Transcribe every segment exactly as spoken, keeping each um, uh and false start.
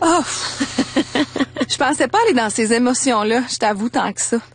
Oh! Je pensais pas aller dans ces émotions-là, je t'avoue, tant que ça.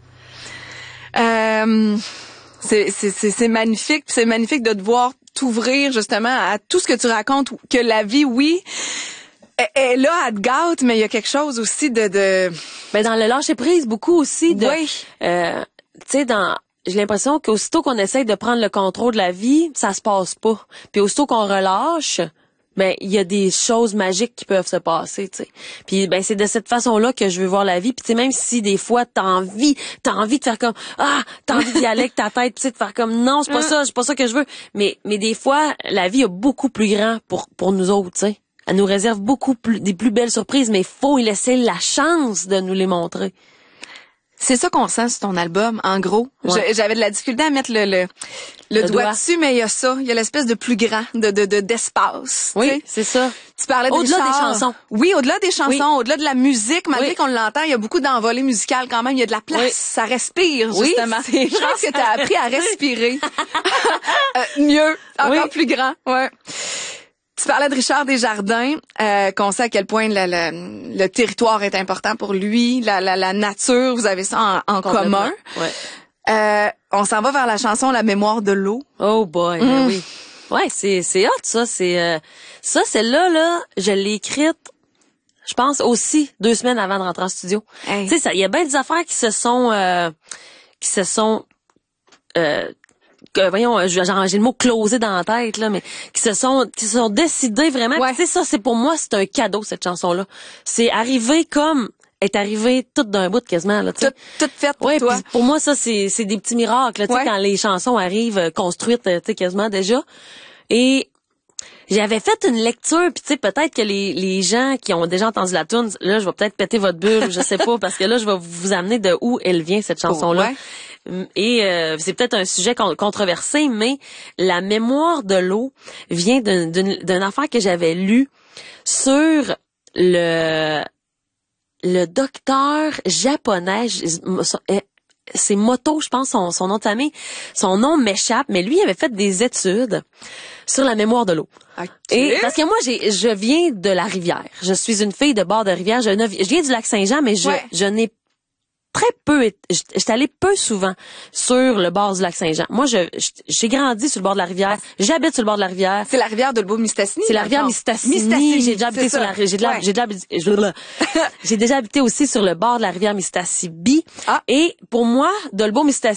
Euh, c'est, c'est, c'est, c'est magnifique, c'est magnifique de te voir t'ouvrir justement à tout ce que tu racontes, que la vie, oui, est, est là, elle te gâte, mais il y a quelque chose aussi de... de... Ben dans le lâcher prise, beaucoup aussi de... Oui. Euh, tu sais, dans... J'ai l'impression qu'aussitôt qu'on essaye de prendre le contrôle de la vie, ça se passe pas. Puis aussitôt qu'on relâche, ben il y a des choses magiques qui peuvent se passer, tu sais. Puis ben c'est de cette façon-là que je veux voir la vie. Puis tu sais, même si des fois t'as envie, t'as envie de faire comme ah, t'as envie d'y aller avec ta tête, tu sais, de faire comme non, c'est pas ça, c'est pas ça que je veux. Mais mais des fois, la vie a beaucoup plus grand pour pour nous autres, tu sais. Elle nous réserve beaucoup plus des plus belles surprises, mais il faut y laisser la chance de nous les montrer. C'est ça qu'on sent sur ton album, en gros. Ouais. J'avais de la difficulté à mettre le le, le, le doigt, doigt dessus, mais il y a ça, il y a l'espèce de plus grand, de de, de d'espace. Oui, c'est ça. Tu parlais au-delà des, des chansons. Oui, au-delà des chansons, oui. au-delà de la musique, malgré oui. qu'on l'entend, il y a beaucoup d'envolées musicales quand même. Il y a de la place, oui. ça respire justement. Oui, je pense que t'as appris à respirer euh, mieux, encore oui. plus grand. Ouais. Tu parlais de Richard Desjardins, euh, qu'on sait à quel point le, le, le territoire est important pour lui, la, la, la nature, vous avez ça en, en commun. Ouais. Euh, on s'en va vers la chanson La mémoire de l'eau. Oh boy, mm. ben oui. Ouais, c'est c'est hot ça, c'est euh, ça celle-là là, je l'ai écrite je pense aussi deux semaines avant de rentrer en studio. Hey. Tu sais ça, il y a bien des affaires qui se sont euh, qui se sont euh, que, voyons, j'ai le mot closé dans la tête là, mais qui se sont qui se sont décidés vraiment. Ouais. Tu sais ça, c'est pour moi c'est un cadeau cette chanson là. C'est arrivé comme est arrivé toute d'un bout quasiment là, tu sais. Toute, toute faite pour ouais, toi. Pour moi ça c'est c'est des petits miracles, tu sais, ouais. quand les chansons arrivent construites, tu sais, quasiment déjà. Et j'avais fait une lecture, puis tu sais, peut-être que les les gens qui ont déjà entendu la tune, là, je vais peut-être péter votre bulle, je sais pas, parce que là, je vais vous amener de où elle vient cette chanson-là. Oh, ouais. Et euh, c'est peut-être un sujet controversé, mais la mémoire de l'eau vient d'une d'une d'une affaire que j'avais lue sur le le docteur japonais. C'est Moto, je pense, son, son nom de famille. Son nom m'échappe, mais lui, il avait fait des études sur la mémoire de l'eau. Okay. Et parce que moi, j'ai, je viens de la rivière. Je suis une fille de bord de rivière. Je, je viens du lac Saint-Jean, mais je, ouais. je n'ai très peu, j'étais allée peu souvent sur le bord du lac Saint-Jean. Moi, je, j'ai grandi sur le bord de la rivière. J'habite sur le bord de la rivière. C'est la rivière de Mistassini. C'est la rivière Mistassini. Mistassini. J'ai déjà habité sur la, j'ai de la, ouais. j'ai de la, j'ai déjà habité aussi sur le bord de la rivière Mistassini. Ah. Et pour moi, Dolbeau Mistassini,